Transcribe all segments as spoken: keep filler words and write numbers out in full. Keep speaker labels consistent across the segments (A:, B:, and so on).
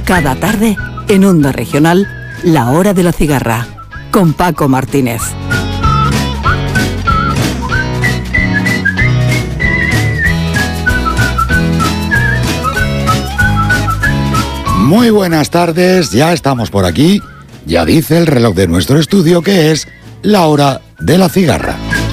A: Cada tarde, en Onda Regional, La Hora de la Cigarra, con Paco Martínez.
B: Muy buenas tardes, ya estamos por aquí. Ya dice el reloj de nuestro estudio que es la hora de la cigarra.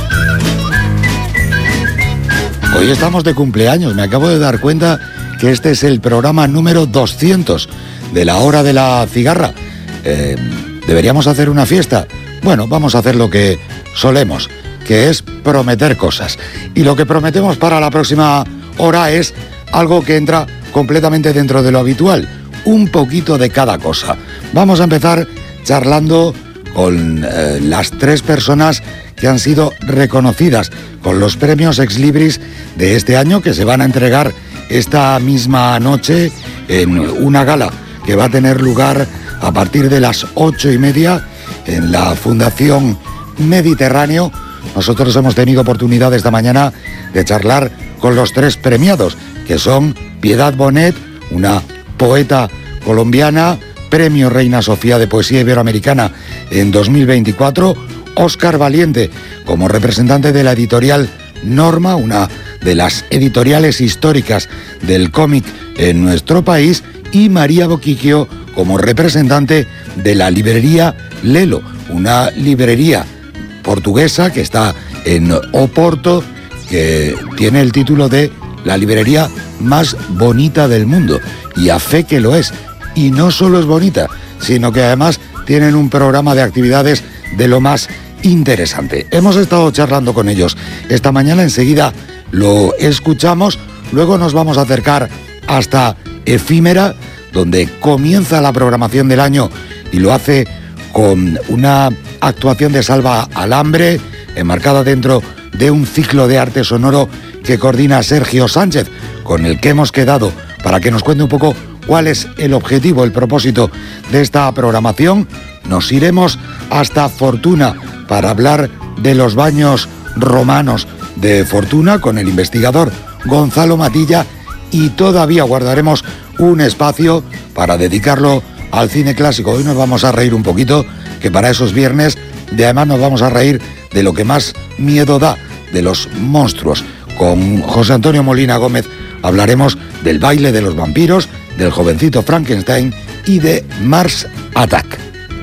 B: Hoy estamos de cumpleaños, me acabo de dar cuenta que este es el programa número doscientos de la hora de la cigarra. Eh, ¿Deberíamos hacer una fiesta? Bueno, vamos a hacer lo que solemos, que es prometer cosas. Y lo que prometemos para la próxima hora es algo que entra completamente dentro de lo habitual. Un poquito de cada cosa. Vamos a empezar charlando con eh, las tres personas que han sido reconocidas con los premios Ex Libris de este año, que se van a entregar esta misma noche en una gala que va a tener lugar a partir de las ocho y media en la Fundación Mediterráneo. Nosotros hemos tenido oportunidad esta mañana de charlar con los tres premiados, que son Piedad Bonet, una poeta colombiana, Premio Reina Sofía de Poesía Iberoamericana en dos mil veinticuatro, Óscar Valiente como representante de la editorial Norma, una de las editoriales históricas del cómic en nuestro país, y María Boquiquio como representante de la librería Lelo, una librería portuguesa que está en Oporto, que tiene el título de la librería más bonita del mundo, y a fe que lo es. Y no solo es bonita, sino que además tienen un programa de actividades de lo más interesante. Hemos estado charlando con ellos esta mañana, enseguida lo escuchamos, luego nos vamos a acercar hasta Efímera, donde comienza la programación del año y lo hace con una actuación de Salva Alambre, enmarcada dentro de un ciclo de arte sonoro que coordina Sergio Sánchez, con el que hemos quedado para que nos cuente un poco cuál es el objetivo, el propósito de esta programación. Nos iremos hasta Fortuna para hablar de los baños romanos de Fortuna con el investigador Gonzalo Matilla, y todavía guardaremos un espacio para dedicarlo al cine clásico. Hoy nos vamos a reír un poquito, que para esos viernes, de además nos vamos a reír de lo que más miedo da, de los monstruos. Con José Antonio Molina Gómez hablaremos del baile de los vampiros, del jovencito Frankenstein y de Mars Attack.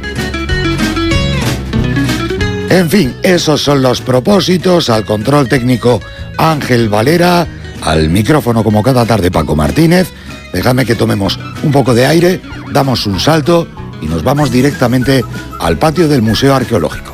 B: En fin, esos son los propósitos. Al control técnico Ángel Valera, al micrófono como cada tarde Paco Martínez. Déjame que tomemos un poco de aire, damos un salto y nos vamos directamente al patio del Museo Arqueológico.